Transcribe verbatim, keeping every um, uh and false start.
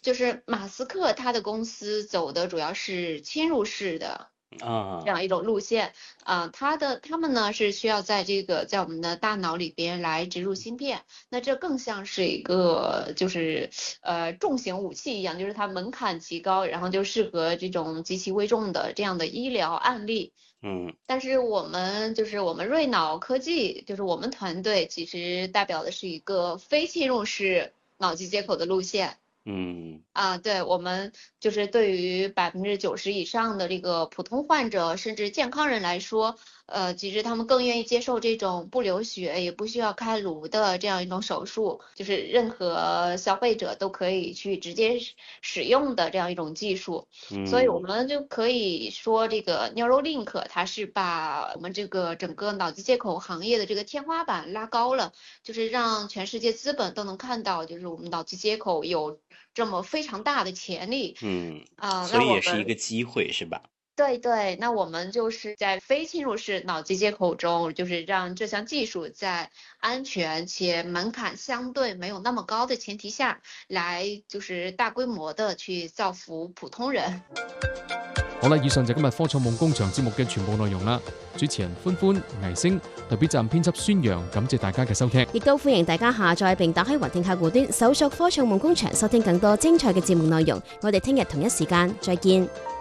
就是马斯克他的公司走的主要是侵入式的啊， 这样一种路线啊、呃，他的他们呢是需要在这个在我们的大脑里边来植入芯片，那这更像是一个就是呃重型武器一样，就是它门槛极高，然后就适合这种极其危重的这样的医疗案例。 嗯但是我们就是我们瑞脑科技，就是我们团队其实代表的是一个非侵入式脑机接口的路线。 嗯啊，对，我们就是对于百分之九十以上的这个普通患者，甚至健康人来说，呃，其实他们更愿意接受这种不流血也不需要开颅的这样一种手术，就是任何消费者都可以去直接使使用的这样一种技术。所以我嗯们就可以说，这个 Neuralink 它是把我们这个整个脑机接口行业的这个天花板拉高了，就是让全世界资本都能看到，就是我们脑机接口有这么非常大的潜力嗯， 啊、呃所以也是一那我们个机会是吧？ 对对，那我们就是在非侵入式脑机接口中，就是让这项技術在安全且门槛相對沒有那麼高的前提下，來就是大規模的去造福普通人。 好啦，以上就今日科創夢工場節目嘅全部內容啦。主持人歡歡、倪星，代表站編輯孫陽，感謝大家嘅收聽。 亦都歡迎大家下載並打開雲聽客戶端，搜索科創夢工場，收聽更多精彩嘅節目內容。我哋聽日同一時間再見。